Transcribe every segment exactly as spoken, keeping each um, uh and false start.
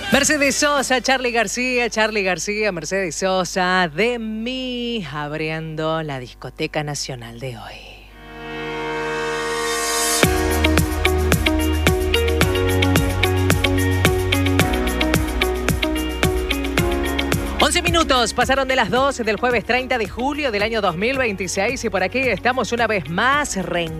Mercedes Sosa, Charly García, Charly García, Mercedes Sosa, de mí, abriendo la discoteca nacional de hoy. once minutos pasaron de las dos del jueves treinta de julio del año dos mil veintiséis y por aquí estamos una vez más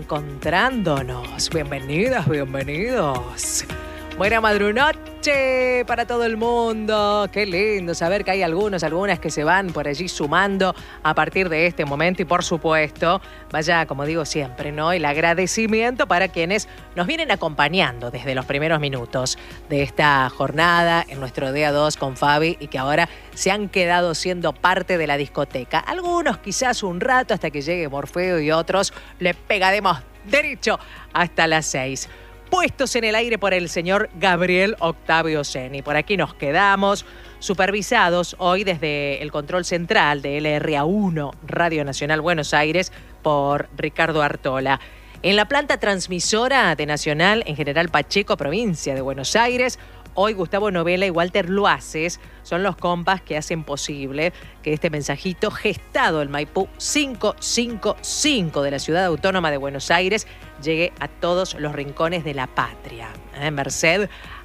reencontrándonos. Bienvenidas, bienvenidos. Buena madrunoche para todo el mundo. Qué lindo saber que hay algunos, algunas que se van por allí sumando a partir de este momento. Y por supuesto, vaya, como digo siempre, ¿no? El agradecimiento para quienes nos vienen acompañando desde los primeros minutos de esta jornada en nuestro día dos con Fabi y que ahora se han quedado siendo parte de la discoteca. Algunos quizás un rato hasta que llegue Morfeo y otros le pegaremos derecho hasta las seis. Puestos en el aire por el señor Gabriel Octavio Ceni. Por aquí nos quedamos, supervisados hoy desde el control central de L R A uno, Radio Nacional Buenos Aires, por Ricardo Artola. En la planta transmisora de Nacional, en General Pacheco, provincia de Buenos Aires, hoy Gustavo Novela y Walter Luaces son los compas que hacen posible que este mensajito gestado en Maipú quinientos cincuenta y cinco de la Ciudad Autónoma de Buenos Aires llegue a todos los rincones de la patria. ¿eh? Merced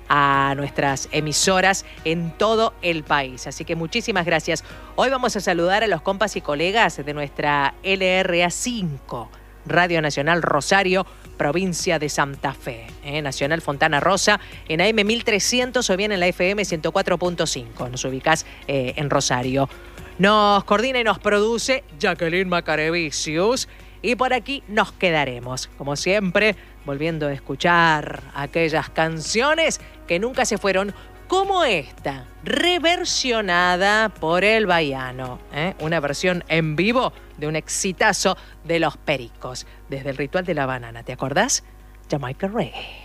a nuestras emisoras en todo el país. Así que muchísimas gracias. Hoy vamos a saludar a los compas y colegas de nuestra L R A cinco, Radio Nacional Rosario, provincia de Santa Fe. ¿eh? Nacional Fontana Rosa, en A M mil trescientos o bien en la F M ciento cuatro punto cinco. Nos ubicás eh, en Rosario. Nos coordina y nos produce Jacqueline Macarevicius. Y por aquí nos quedaremos, como siempre, volviendo a escuchar aquellas canciones que nunca se fueron, como esta, reversionada por el Baiano. ¿eh? Una versión en vivo de un exitazo de Los Pericos, desde el Ritual de la Banana. ¿Te acordás? Jamaica Reggae.